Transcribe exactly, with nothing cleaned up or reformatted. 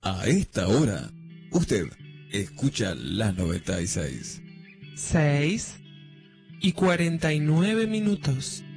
A esta hora, usted escucha la noventa y seis. Seis y cuarenta y nueve minutos.